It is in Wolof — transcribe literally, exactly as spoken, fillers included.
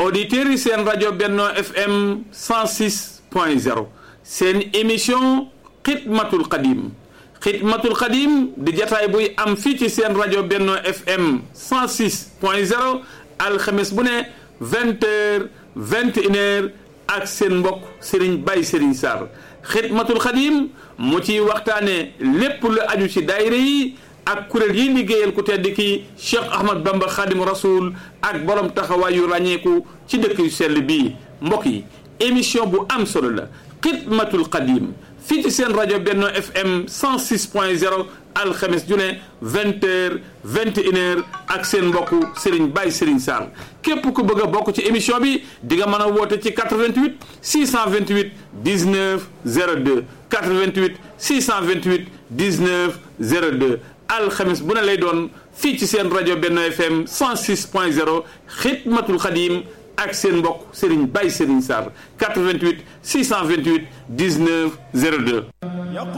auditeurs yi seen rajo Benno F M cent six point zéro seen émission xidmatul xadim xidmatul xadim di jataay buy am fii ci seen rajo Benno F M cent six point zéro alxames bu ne vingt heures vingt et une heures ak seen mbokk Serigne Baye Serigne Sarr xidmatul xadim mu ciy waxtaane lépp lu aju ci daayira yi ak kuréel yi liggéeyal ku tedd ki Cheikh Ahmad Bamba Khadim Rasoul ak borom taxawaay yu ràññeeku ci dëkk yu sell bii mbokk yi émission bu am solo la xidmatul xadim fii ci seen rajo Benno F M cent six point zéro alxames ju ne vingt heures vingt et une heures ak seen mbokku Serigne Baye Serigne Sarr képp ku bëgg a bokk ci émission bi di nga mën a woote ci quatre-vingt-huit six cent vingt-huit dix-neuf zéro deux quatre-vingt-huit six cent vingt-huit dix-neuf zéro deux alxames bu ne lay doon fii ci seen rajo Benno F M cent six point zéro xidmatul xadim ak seen mbokk Serigne Baye Serigne Sarr quatre-vingt-huit six cent vingt-huit dix-neuf zéro deux